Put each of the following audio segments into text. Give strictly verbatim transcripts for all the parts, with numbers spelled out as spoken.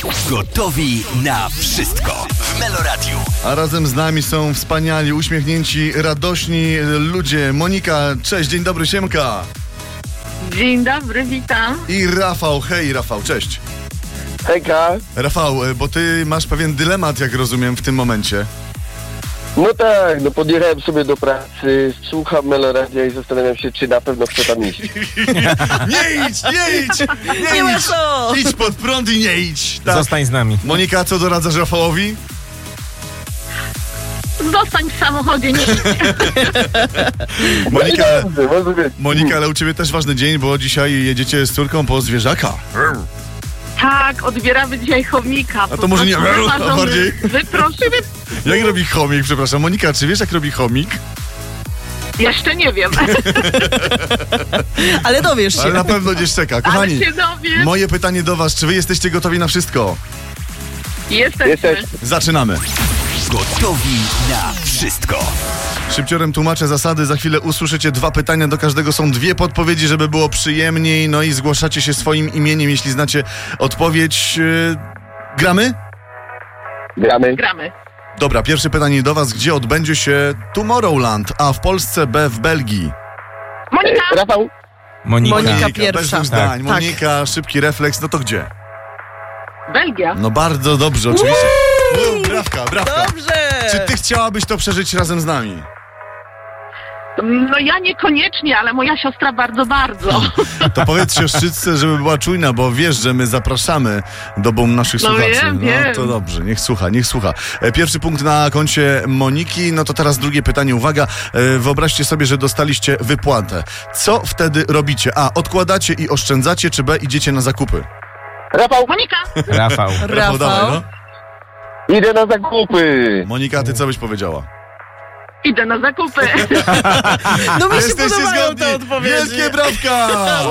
Gotowi na wszystko w Meloradiu. A razem z nami są wspaniali, uśmiechnięci, radośni ludzie. Monika, cześć, dzień dobry, siemka. Dzień dobry, witam. I Rafał, hej Rafał, cześć. Hejka. Rafał, bo ty masz pewien dylemat, jak rozumiem, w tym momencie. No tak, no podjechałem sobie do pracy, słucham Meloradia i zastanawiam się, czy na pewno chcę tam iść. Nie idź, nie idź, nie, Nie ma idź. co. Idź pod prąd i nie idź. Tak. Zostań z nami. Monika, co doradzasz Rafałowi? Zostań w samochodzie, nie idź. Monika, Dobrze, może być. Monika, ale u ciebie też ważny dzień, bo dzisiaj jedziecie z córką po zwierzaka. Tak, odbieramy dzisiaj chomika. A to może nie- a bardziej? Wyproszymy. Jak robi chomik, przepraszam. Monika, czy wiesz, jak robi chomik? Jeszcze nie wiem, Ale dowiesz się. Ale na pewno gdzieś czeka. ale Kochani, się dowiem. moje pytanie do was, czy wy jesteście gotowi na wszystko? Jesteśmy. Jesteś. Zaczynamy. Gotowi na wszystko. Szybciorem tłumaczę zasady, za chwilę usłyszycie dwa pytania, do każdego są dwie podpowiedzi, żeby było przyjemniej, no i zgłaszacie się swoim imieniem, jeśli znacie odpowiedź. Yy, gramy? Gramy. Gramy. Dobra, pierwsze pytanie do was, gdzie odbędzie się Tomorrowland? A w Polsce, B w Belgii. Monika, E, Rafał, Monika Monika. Monika, bez pierwsza. dwóch zdań. Tak. Monika, szybki refleks, no to gdzie? Belgia. No bardzo dobrze, oczywiście. Uuu, brawka, brawka. Dobrze. Czy ty chciałabyś to przeżyć razem z nami? No ja niekoniecznie, ale moja siostra bardzo, bardzo. To powiedz siostrzycce, żeby była czujna, bo wiesz, że my zapraszamy do dom naszych No słuchaczy. wiem, No wiem. to dobrze, niech słucha, niech słucha. E, Pierwszy punkt na koncie Moniki, no to teraz drugie pytanie, uwaga. E, Wyobraźcie sobie, że dostaliście wypłatę. Co wtedy robicie? A, odkładacie i oszczędzacie, czy B, idziecie na zakupy? Rafał, Monika, Rafał. Rafał, dawaj, no. idę na zakupy. Monika, ty co byś powiedziała? idę na zakupy. No mi się Jesteście podobają zgodni. te odpowiedzi. Wielkie brawka!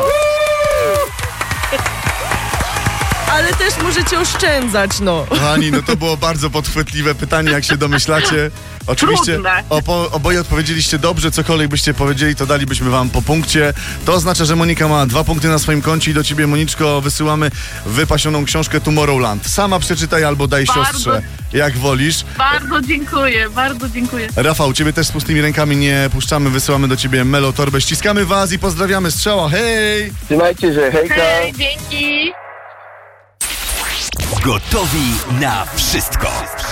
Ale też możecie oszczędzać, no. Kochani, no to było bardzo podchwytliwe pytanie, jak się domyślacie. Oczywiście Trudne. opo- oboje odpowiedzieliście dobrze, cokolwiek byście powiedzieli, to dalibyśmy wam po punkcie. To oznacza, że Monika ma dwa punkty na swoim koncie i do ciebie, Moniczko, wysyłamy wypasioną książkę Tomorrowland. Sama przeczytaj albo daj Bardzo. siostrze, jak wolisz. Bardzo dziękuję, bardzo dziękuję. Rafał, ciebie też z pustymi rękami nie puszczamy, wysyłamy do ciebie Melotorbę. Ściskamy was i pozdrawiamy. Strzała, hej! Trzymajcie się, hejka. Hej, dzięki. Gotowi na wszystko.